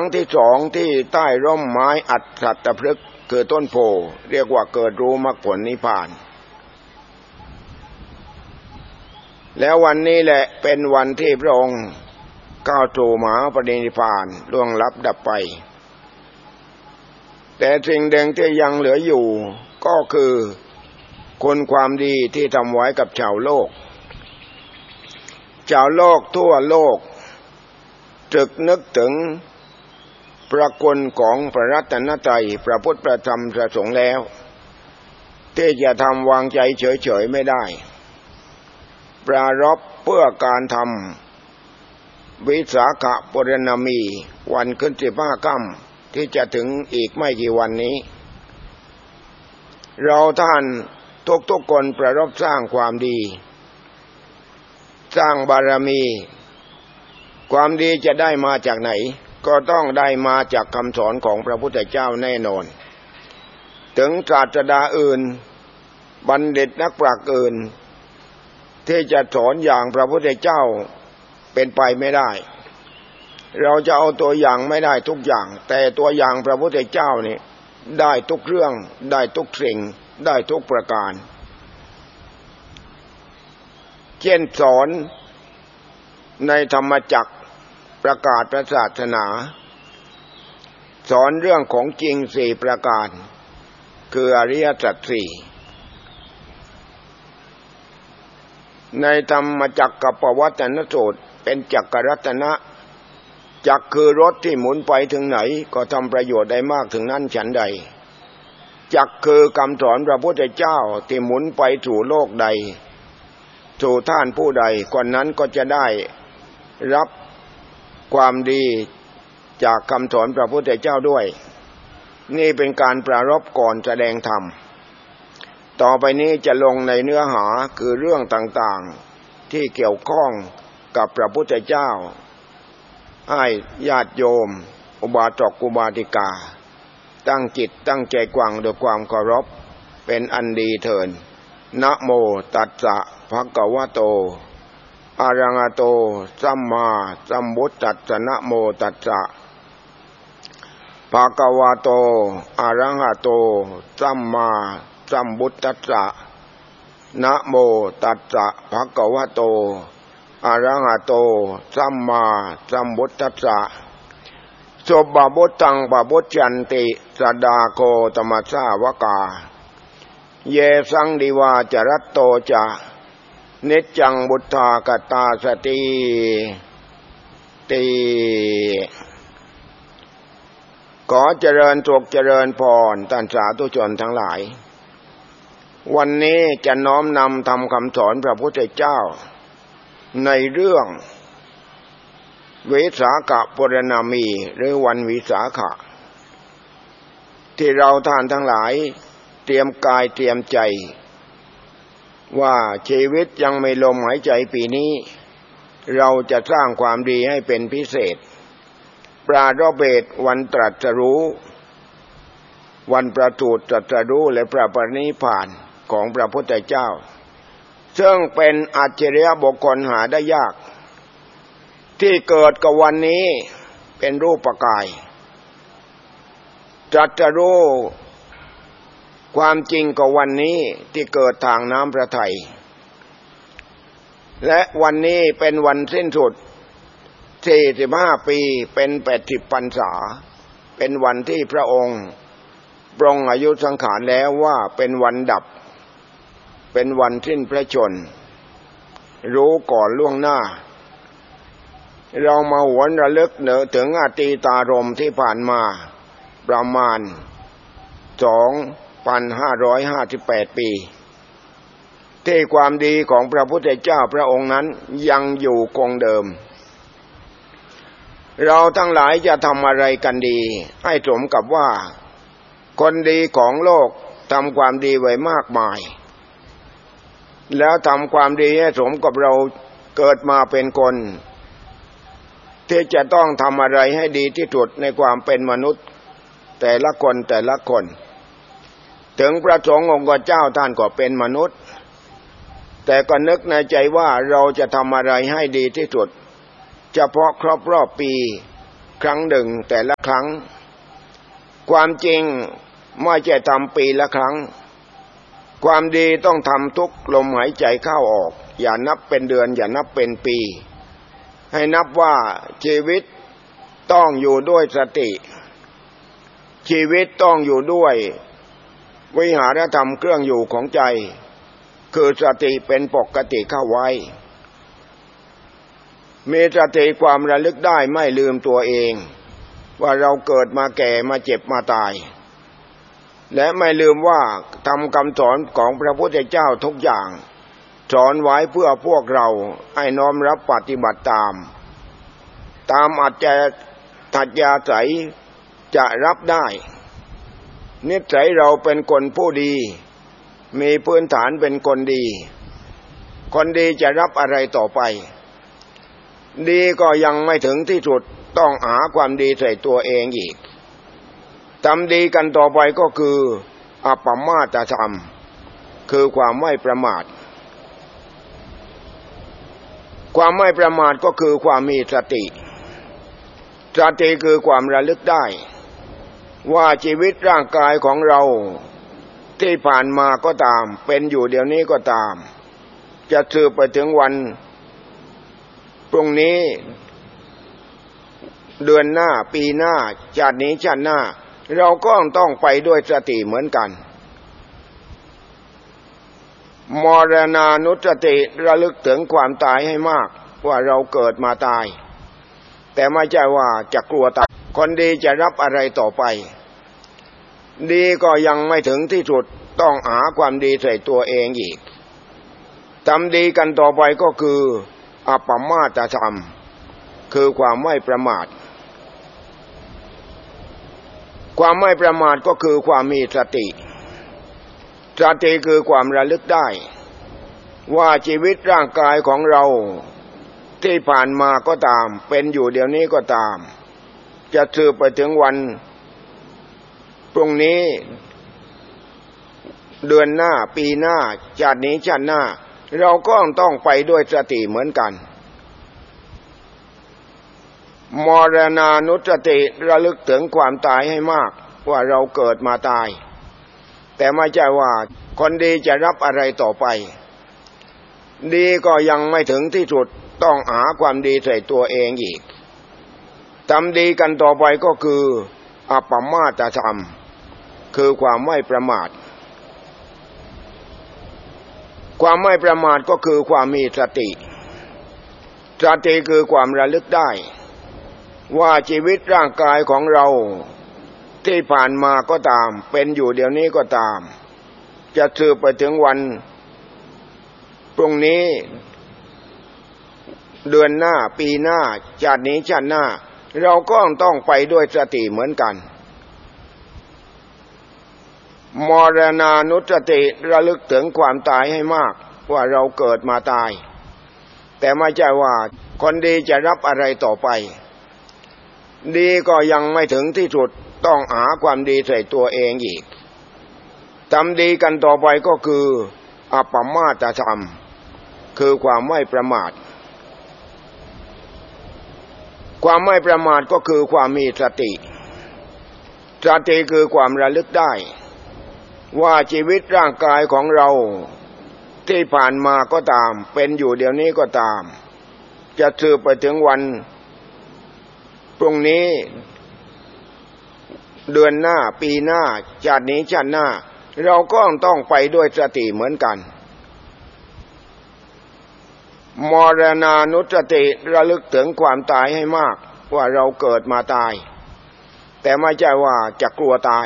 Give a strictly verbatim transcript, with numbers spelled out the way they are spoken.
ที่สองที่ใต้ร่มไม้อัศตพฤกษ์คือต้นโพเรียกว่าเกิดรู้มรรคผลนิพพานแล้ววันนี้แหละเป็นวันที่พระองค์ก้าวสู่มหาปรินิพพานล่วงลับดับไปแต่สิ่งหนึ่งที่ยังเหลืออยู่ก็คือคุณความดีที่ทำไว้กับชาวโลกชาวโลกทั่วโลกตรึกนึกถึงพระคุณของพระรัตนตรัยพระพุทธพระธรรมพระสงฆ์แล้วที่จะทำวางใจเฉยๆไม่ได้ปรารภเพื่อการทำวิสาขบูรณามีวันขึ้นสิบห้าค่ำที่จะถึงอีกไม่กี่วันนี้เราท่านทุกๆคนปรารภสร้างความดีสร้างบารมีความดีจะได้มาจากไหนก็ต้องได้มาจากคำสอนของพระพุทธเจ้าแน่นอนถึงศาสดาอื่นบัณฑิตนักปราชญ์อื่นที่จะสอนอย่างพระพุทธเจ้าเป็นไปไม่ได้เราจะเอาตัวอย่างไม่ได้ทุกอย่างแต่ตัวอย่างพระพุทธเจ้านี่ได้ทุกเรื่องได้ทุกสิ่งได้ทุกประการเช่นสอนในธรรมจักรประกาศพระศาสนาสอนเรื่องของจริงสี่ประการคืออริยสัจสี่ในธรรมจักรกับปวัตตนสูตรเป็นจักรรัตนะจักรคือรถที่หมุนไปถึงไหนก็ทำประโยชน์ได้มากถึงนั้นฉันใดจักรคือคำสอนพระพุทธเจ้าที่หมุนไปสู่โลกใดสู่ท่านผู้ใดคนนั้นก็จะได้รับความดีจากคำสอนพระพุทธเจ้าด้วยนี่เป็นการปรารภก่อนแสดงธรรมต่อไปนี้จะลงในเนื้อหาคือเรื่องต่างๆที่เกี่ยวข้องกับพระพุทธเจ้าให้ญาติโยมอุบาสกอุบาสิกาตั้งจิตตั้งใจฟังด้วยความเคารพเป็นอันดีเถิดนะโมตัสสะภะคะวะโตอะระหะโตสัมมาสัมพุทธัสสะนะโมตัสสะภะคะวะโตอะระหะโตสัมมาสัมพุทธัสสะนะโมตัสสะภะคะวะโตอะระหะโตสัมมาสัมพุทธัสสะสุบะบุตังปะบุจันติสดาโคตมัสสาวกาเยสังดิวาจรัตโตจะนิจจังบุตตากตาสติติขอเจริญสุขเจริญพรท่านสาธุชนทั้งหลายวันนี้จะน้อมนำทำคำสอนพระพุทธเจ้าในเรื่องวิสาขบูรณามีหรือวันวิสาขะที่เราท่านทั้งหลายเตรียมกายเตรียมใจว่าชีวิตยังไม่ลมหายใจปีนี้เราจะสร้างความดีให้เป็นพิเศษปรารภเบศวันตรัสรู้วันประสูติตรัสรู้และพระปรินิพพานของพระพุทธเจ้าซึ่งเป็นอัจฉริยบุคคลหาได้ยากที่เกิดกับวันนี้เป็นรูปกายตรัสรู้ความจริงกับวันนี้ที่เกิดทางน้ำพระทัยและวันนี้เป็นวันสิ้นสุดสี่สิบห้าปีเป็นแปดสิบพรรษาเป็นวันที่พระองค์ปรงอายุสังขารแล้วว่าเป็นวันดับเป็นวันสิ้นพระชนม์รู้ก่อนล่วงหน้าเรามาหวนระลึกเนอถึงอดีตารมณ์ที่ผ่านมาประมาณสองพันห้าร้อยห้าสิบแปดปีที่ความดีของพระพุทธเจ้าพระองค์นั้นยังอยู่คงเดิมเราทั้งหลายจะทำอะไรกันดีให้สมกับว่าคนดีของโลกทำความดีไว้มากมายแล้วทำความดีให้สมกับเราเกิดมาเป็นคนที่จะต้องทำอะไรให้ดีที่สุดในความเป็นมนุษย์แต่ละคนแต่ละคนถึงพระสงฆ์องค์เจ้าท่านก็เป็นมนุษย์แต่ก็นึกในใจว่าเราจะทำอะไรให้ดีที่สุดเฉพาะครบรอบปีครั้งหนึ่งแต่ละครั้งความจริงไม่ใช่ทำปีละครั้งความดีต้องทำทุกลมหายใจเข้าออกอย่านับเป็นเดือนอย่านับเป็นปีให้นับว่าชีวิตต้องอยู่ด้วยสติชีวิตต้องอยู่ด้วยวิหารธรรมเครื่องอยู่ของใจคือสติเป็นปกติเข้าไว้มีสติความระลึกได้ไม่ลืมตัวเองว่าเราเกิดมาแก่มาเจ็บมาตายและไม่ลืมว่าทำคำสอนของพระพุทธเจ้าทุกอย่างสอนไว้เพื่อพวกเราให้น้อมรับปฏิบัติตามตามอัจฉริยะใจจะรับได้นิสัยเราเป็นคนผู้ดีมีพื้นฐานเป็นคนดีคนดีจะรับอะไรต่อไปดีก็ยังไม่ถึงที่สุดต้องหาความดีใส่ตัวเองอีกทำดีกันต่อไปก็คืออัปปมาตธรรมคือความไม่ประมาทความไม่ประมาทก็คือความมีสติสติคือความระลึกได้ว่าชีวิตร่างกายของเราที่ผ่านมาก็ตามเป็นอยู่เดี๋ยวนี้ก็ตามจะสืบไปถึงวันพรุ่งนี้เดือนหน้าปีหน้าชาตินี้ชาติหน้าเราก็ต้องไปด้วยสติเหมือนกันมรณานุสติระลึกถึงความตายให้มากว่าเราเกิดมาตายแต่ไม่ใช่ว่าจะกลัวตายคนดีจะรับอะไรต่อไปดีก็ยังไม่ถึงที่สุดต้องหาความดีใส่ตัวเองอีกทำดีกันต่อไปก็คืออัปปมาตธรรมคือความไม่ประมาทความไม่ประมาทก็คือความมีสติสติคือความระลึกได้ว่าชีวิตร่างกายของเราที่ผ่านมาก็ตามเป็นอยู่เดี๋ยวนี้ก็ตามจะสืบไปถึงวันพรุ่งนี้เดือนหน้าปีหน้าชาตินี้ชาติหน้าเราก็ต้องไปด้วยสติเหมือนกันมรณานุสติระลึกถึงความตายให้มากว่าเราเกิดมาตายแต่ไม่ใช่ว่าคนดีจะรับอะไรต่อไปดีก็ยังไม่ถึงที่สุดต้องหาความดีใส่ตัวเองอีกทำดีกันต่อไปก็คืออัปปมาตธรรมคือความไม่ประมาทความไม่ประมาทก็คือความมีสติสติคือความระลึกได้ว่าชีวิตร่างกายของเราที่ผ่านมาก็ตามเป็นอยู่เดี๋ยวนี้ก็ตามจะสืบไปถึงวันพรุ่งนี้เดือนหน้าปีหน้าชาตินี้ชาติหน้าเราก็ต้องไปด้วยสติเหมือนกันมรณานุสติระลึกถึงความตายให้มากว่าเราเกิดมาตายแต่ไม่ใช่ว่าคนดีจะรับอะไรต่อไปดีก็ยังไม่ถึงที่สุดต้องหาความดีใส่ตัวเองอีกทำดีกันต่อไปก็คืออัปปมาตธรรมคือความไม่ประมาทความไม่ประมาทก็คือความมีสติสติคือความระลึกได้ว่าชีวิตร่างกายของเราที่ผ่านมาก็ตามเป็นอยู่เดี๋ยวนี้ก็ตามจะสืบไปถึงวันพรุ่งนี้เดือนหน้าปีหน้าชาตินี้ชาติหน้าเราก็ต้องไปด้วยสติเหมือนกันมรณานุสติระลึกถึงความตายให้มากว่าเราเกิดมาตายแต่ไม่ใช่ว่าจะกลัวตาย